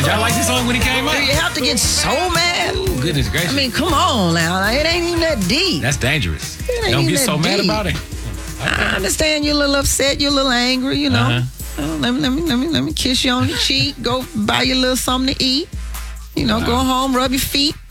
Did y'all like this song when it came out? Do you have to get so mad? Ooh, goodness gracious. I mean, come on now. It ain't even that deep. That's dangerous. It ain't Don't even get so that mad deep. about it. I understand you're a little upset, you're a little angry, you know. Let me kiss you on the cheek. Go buy you a little something to eat. You know, go home, rub your feet.